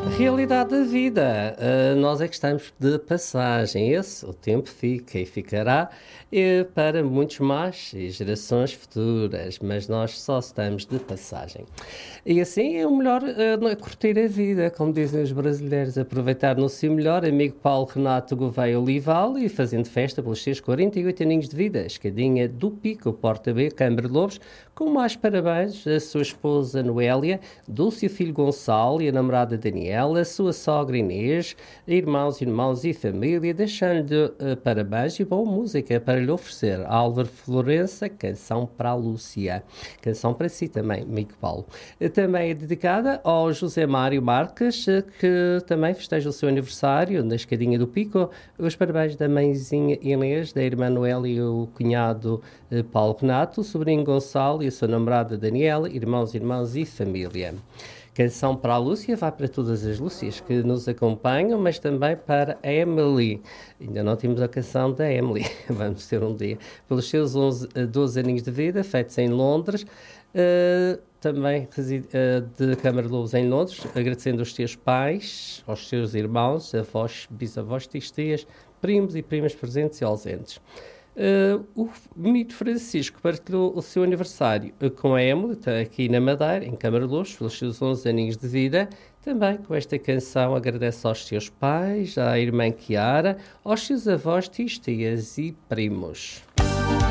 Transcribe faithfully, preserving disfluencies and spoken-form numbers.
Realidade da vida. Ah, nós é que estamos de passagem. Esse, o tempo fica e ficará eh, para muitos mais e gerações futuras, mas nós só estamos de passagem. E assim é o melhor ah, não é curtir a vida, como dizem os brasileiros, aproveitar no seu melhor amigo Paulo Renato Gouveia Olival e fazendo festa pelos seus quarenta e oito aninhos de vida. Escadinha do Pico, Porta B, Câmara de Lobos, com mais parabéns a sua esposa Noélia, Dulce, o filho Gonçalo e a namorada Daniela, a sua sogra Inês, irmãos, irmãos e família, deixando-lhe uh, parabéns e boa música para lhe oferecer. Álvaro Florença, canção para a Lúcia. Canção para si também, amigo Paulo. Uh, Também é dedicada ao José Mário Marques, uh, que também festeja o seu aniversário na Escadinha do Pico. Os parabéns da mãezinha Inês, da irmã Noélia e o cunhado uh, Paulo Renato, o sobrinho Gonçalo e a sua namorada Daniela, irmãos, irmãos e família. Canção para a Lúcia, vai para todas as Lúcias que nos acompanham, mas também para a Emily. Ainda não temos a canção da Emily, vamos ter um dia. Pelos seus onze, doze aninhos de vida, feitos em Londres, uh, também reside, uh, de Câmara de Lobos em Londres, agradecendo aos teus pais, aos seus irmãos, avós, bisavós, tios, tias, primos e primas presentes e ausentes. Uh, o Benito Francisco partilhou o seu aniversário uh, com a Emily, está aqui na Madeira, em Câmara de Lobos, pelos seus onze aninhos de vida. Também com esta canção agradece aos seus pais, à irmã Chiara, aos seus avós, tios, tias e primos.